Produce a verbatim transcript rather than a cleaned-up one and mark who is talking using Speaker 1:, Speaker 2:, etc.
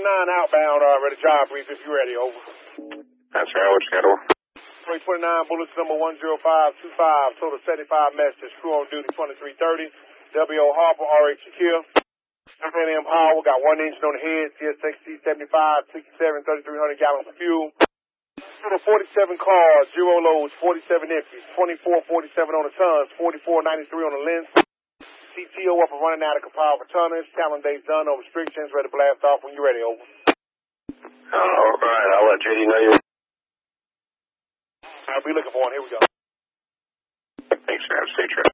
Speaker 1: twenty-nine outbound, uh, ready to job brief if you're ready, over.
Speaker 2: That's right, what's schedule?
Speaker 1: three twenty-nine, bullets number one zero five two five, total seventy-five messages, crew on duty twenty-three thirty, W O Harper, R H Secure. ten A M Power, got one engine on the head, C S X T seventy-five, sixty-seven, thirty-three hundred gallons of fuel. Total forty-seven cars, zero loads, forty-seven empties, twenty-four forty-seven on the tons, forty-four ninety-three on the length. C T O up and running out of compile for tonnage, calendar days done, no restrictions, ready to blast off when you're ready, over.
Speaker 2: All right, I'll let J D know you.
Speaker 1: I'll be looking for one, here we go.
Speaker 2: Thanks, sir. Have a safe trip.